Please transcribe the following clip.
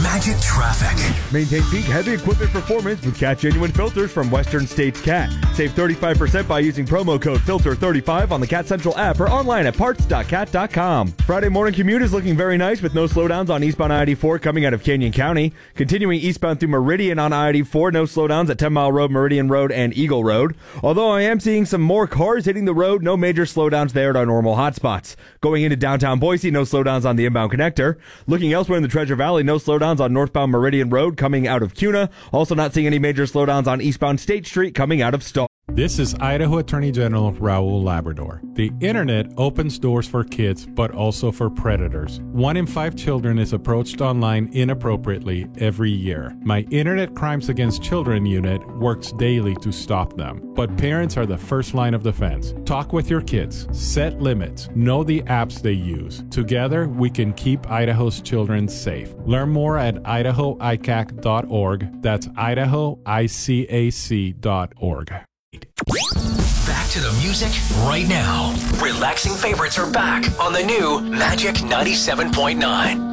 Magic Traffic. Maintain peak heavy equipment performance with Cat Genuine Filters from Western States Cat. Save 35% by using promo code FILTER35 on the Cat Central app or online at parts.cat.com. Friday morning commute is looking very nice with no slowdowns on eastbound I-84 coming out of Canyon County. Continuing eastbound through Meridian on I-84, no slowdowns at 10 Mile Road, Meridian Road, and Eagle Road. Although I am seeing some more cars hitting the road, no major slowdowns there at our normal hotspots. Going into downtown Boise, no slowdowns on the inbound connector. Looking elsewhere in the Treasure Valley, no slowdowns on northbound Meridian Road coming out of Cuna. Also not seeing any major slowdowns on eastbound State Street coming out of Stall. This is Idaho Attorney General Raul Labrador. The internet opens doors for kids, but also for predators. 1 in 5 children is approached online inappropriately every year. My Internet Crimes Against Children unit works daily to stop them, but parents are the first line of defense. Talk with your kids, set limits, know the apps they use. Together, we can keep Idaho's children safe. Learn more at idahoicac.org. That's idahoicac.org. Back to the music right now. Relaxing favorites are back on the new Magic 97.9.